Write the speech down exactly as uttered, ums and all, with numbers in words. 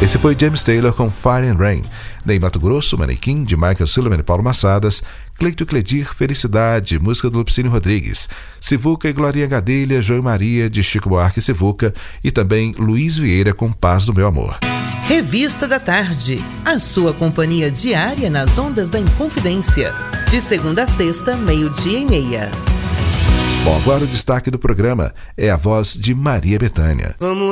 Esse foi James Taylor com Fire and Rain. Ney Mato Grosso, Manequim, de Michael Silverman e Paulo Massadas. Cleito Cledir, Felicidade, música do Lupicínio Rodrigues. Sivuca e Glorinha Gadelha, João e Maria, de Chico Buarque e Sivuca. E também Luiz Vieira com Paz do Meu Amor. Revista da Tarde, a sua companhia diária nas ondas da Inconfidência. De segunda a sexta, meio-dia e meia. Bom, agora o destaque do programa é a voz de Maria Bethânia. Como